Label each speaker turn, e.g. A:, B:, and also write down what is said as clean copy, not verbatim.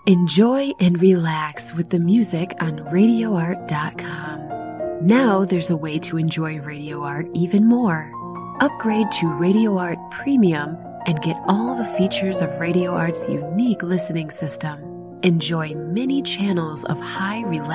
A: Enjoy and relax with the music on RadioArt.com. Now there's a way to enjoy Radio Art even more. Upgrade to Radio Art Premium and get all the features of Radio Art's unique listening system. Enjoy many channels of high relaxation